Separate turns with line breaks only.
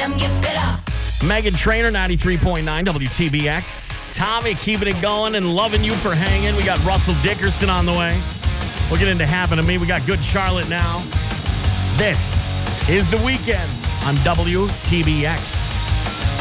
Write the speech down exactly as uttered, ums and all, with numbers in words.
them get better.
Megan Trainor, ninety-three point nine W T B X. Tommy keeping it going and loving you for hanging. We got Russell Dickerson on the way. We'll get into Happen to Me. We got Good Charlotte now. This is The Weekend on W T B X.